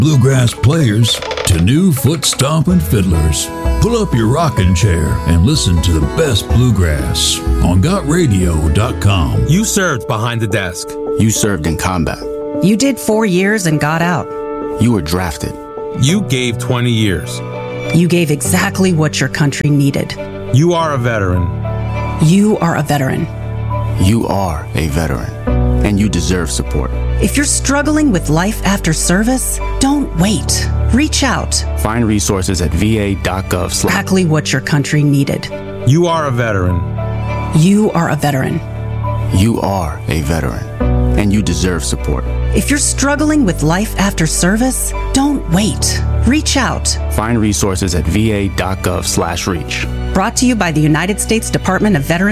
bluegrass players to new foot-stomping fiddlers. Pull up your rocking chair and listen to the best bluegrass on GotRadio.com. You served behind the desk. You served in combat. You did 4 years and got out. You were drafted. You gave 20 years. You gave exactly what your country needed. You are a veteran. You are a veteran. You are a veteran, and you deserve support. If you're struggling with life after service, don't wait. Reach out. Find resources at va.gov. Exactly what your country needed. You are a veteran. You are a veteran. You are a veteran, and you deserve support. If you're struggling with life after service, don't wait. Reach out. Find resources at va.gov/reach. Brought to you by the United States Department of Veterans